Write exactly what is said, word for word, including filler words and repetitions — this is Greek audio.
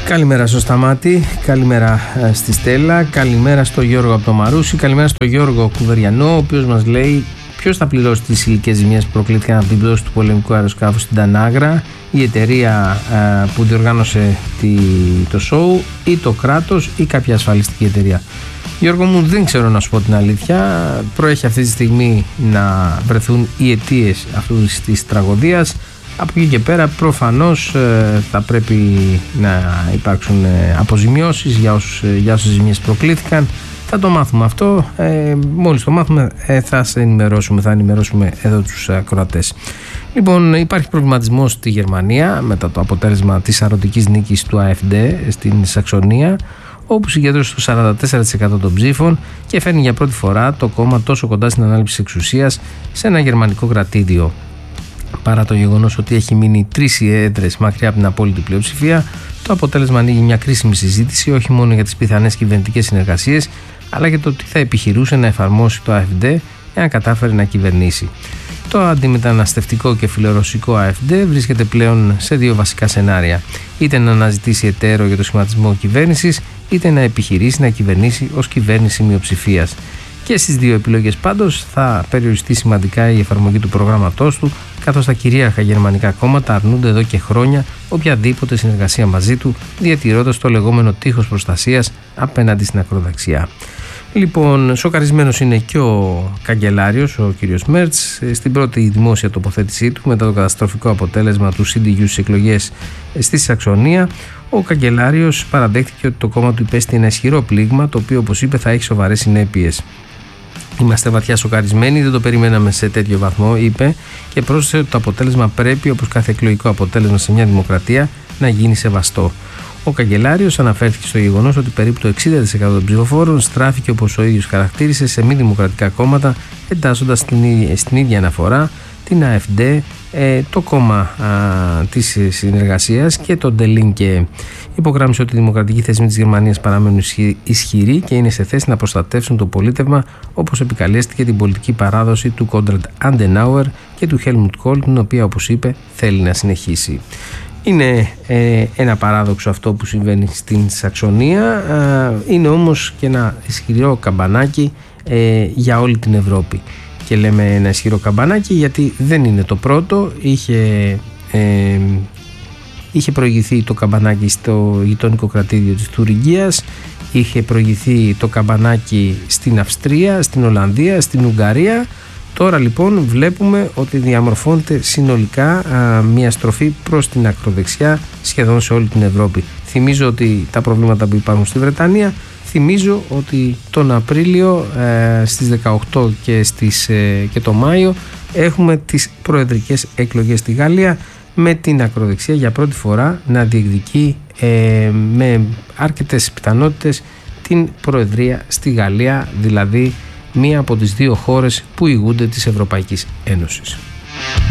Καλημέρα στο Σταμάτη, καλημέρα στη Στέλλα, καλημέρα στο Γιώργο από το Μαρούσι, καλημέρα στο Γιώργο Κουβεριανό, ο οποίος μας λέει ποιος θα πληρώσει τις υλικές ζημιές που προκλήθηκαν από την πτώση του πολεμικού αεροσκάφους στην Τανάγρα, η εταιρεία α, που διοργάνωσε τη, το σοου ή το κράτος ή κάποια ασφαλιστική εταιρεία. Γιώργο μου, δεν ξέρω να σου πω την αλήθεια, προέχει αυτή τη στιγμή να βρεθούν οι αιτίες αυτής της τραγωδίας. Από εκεί και πέρα προφανώς ε, θα πρέπει να υπάρξουν ε, αποζημιώσεις για, όσους, ε, για όσες ζημιές προκλήθηκαν. Θα το μάθουμε αυτό, ε, μόλις το μάθουμε ε, θα σε ενημερώσουμε, θα ενημερώσουμε εδώ τους ακροατές. Λοιπόν, υπάρχει προβληματισμός στη Γερμανία μετά το αποτέλεσμα της αρρωτικής νίκης του AfD στην Σαξονία, όπου συγκέντρωσε το σαράντα τέσσερα τοις εκατό των ψήφων και φέρνει για πρώτη φορά το κόμμα τόσο κοντά στην ανάληψη εξουσίας σε ένα γερμανικό κρατήδιο. Παρά το γεγονός ότι έχει μείνει τρεις έδρες μακριά από την απόλυτη πλειοψηφία, το αποτέλεσμα ανοίγει μια κρίσιμη συζήτηση όχι μόνο για τις πιθανές κυβερνητικές συνεργασίες, αλλά για το τι θα επιχειρούσε να εφαρμόσει το AfD εάν κατάφερε να κυβερνήσει. Το αντιμεταναστευτικό και φιλορωσικό AfD βρίσκεται πλέον σε δύο βασικά σενάρια. Είτε να αναζητήσει εταίρο για το σχηματισμό κυβέρνησης, είτε να επιχειρήσει να κυβερνήσει ως κυβέρνηση μειοψηφίας. Και στις δύο επιλογές πάντως θα περιοριστεί σημαντικά η εφαρμογή του προγράμματός του, καθώς τα κυρίαρχα γερμανικά κόμματα αρνούνται εδώ και χρόνια οποιαδήποτε συνεργασία μαζί του, διατηρώντας το λεγόμενο τείχος προστασίας απέναντι στην ακροδεξιά. Λοιπόν, σοκαρισμένος είναι και ο καγκελάριος, ο κύριος Μέρτς, στην πρώτη δημόσια τοποθέτησή του μετά το καταστροφικό αποτέλεσμα του σι ντι γιου στις εκλογές στη Σαξονία. Ο καγκελάριος παραδέχτηκε ότι το κόμμα του υπέστη ένα ισχυρό πλήγμα, το οποίο, όπως είπε, θα έχει σοβαρές συνέπειες. Είμαστε βαθιά σοκαρισμένοι, δεν το περιμέναμε σε τέτοιο βαθμό, είπε, και πρόσθεσε ότι το αποτέλεσμα πρέπει, όπως κάθε εκλογικό αποτέλεσμα σε μια δημοκρατία, να γίνει σεβαστό. Ο καγκελάριος αναφέρθηκε στο γεγονός ότι περίπου το εξήντα τοις εκατό των ψηφοφόρων στράφηκε, όπως ο ίδιος χαρακτήρισε, σε μη δημοκρατικά κόμματα, εντάσσοντας στην, στην ίδια αναφορά την AfD, ε, το κόμμα α, της συνεργασίας και τον ντι Linke. Υπογράμμισε ότι οι δημοκρατικοί θεσμοί της Γερμανίας παραμένουν ισχυροί και είναι σε θέση να προστατεύσουν το πολίτευμα, όπως επικαλέστηκε την πολιτική παράδοση του Konrad Adenauer και του Helmut Kohl, την οποία, όπως είπε, θέλει να συνεχίσει. Είναι ε, ένα παράδοξο αυτό που συμβαίνει στην Σαξονία, ε, είναι όμως και ένα ισχυρό καμπανάκι ε, για όλη την Ευρώπη. Και λέμε ένα ισχυρό καμπανάκι γιατί δεν είναι το πρώτο. Είχε, ε, είχε προηγηθεί το καμπανάκι στο γειτονικό κρατήδιο της Τουριγγίας, είχε προηγηθεί το καμπανάκι στην Αυστρία, στην Ολλανδία, στην Ουγγαρία. Τώρα λοιπόν βλέπουμε ότι διαμορφώνεται συνολικά α, μια στροφή προς την ακροδεξιά σχεδόν σε όλη την Ευρώπη. Θυμίζω ότι τα προβλήματα που υπάρχουν στη Βρετανία, θυμίζω ότι τον Απρίλιο ε, στις δεκαοκτώ και, στις, ε, και το Μάιο έχουμε τις προεδρικές εκλογές στη Γαλλία, με την ακροδεξιά για πρώτη φορά να διεκδικεί ε, με αρκετές πιθανότητες την προεδρία στη Γαλλία, δηλαδή μία από τις δύο χώρες που ηγούνται της Ευρωπαϊκής Ένωσης.